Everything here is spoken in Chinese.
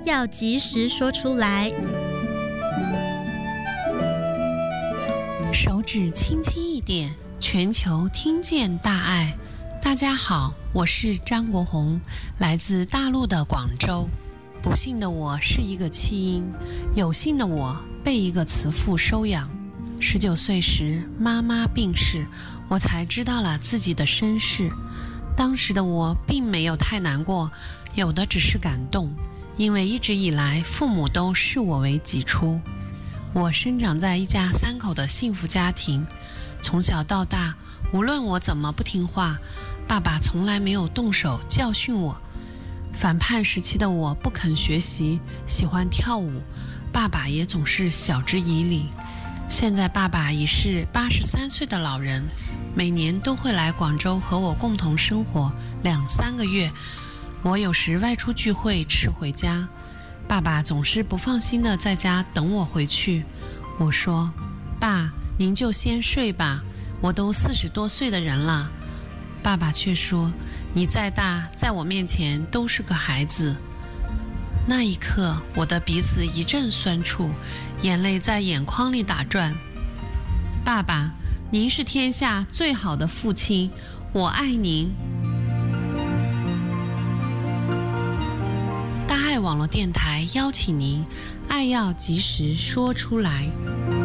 要及时说出来。 手指轻轻一点，全球听见大爱。大家好，我是张国红，来自大陆的广州。不幸的我是一个弃婴，有幸的我被一个慈父收养。19岁时，妈妈病逝，我才知道了自己的身世。当时的我并没有太难过，有的只是感动，因为一直以来父母都视我为己出。我生长在一家3口的幸福家庭，从小到大，无论我怎么不听话，爸爸从来没有动手教训我。反叛时期的我不肯学习，喜欢跳舞，爸爸也总是晓之以理。现在爸爸已是83岁的老人，每年都会来广州和我共同生活2-3个月。我有时外出聚会迟回家，爸爸总是不放心的在家等我回去。我说：爸，您就先睡吧，我都40多岁的人了。爸爸却说：你再大，在我面前都是个孩子。那一刻，我的鼻子一阵酸楚，眼泪在眼眶里打转。爸爸，您是天下最好的父亲，我爱您。大爱网络电台邀请您，爱要及时说出来。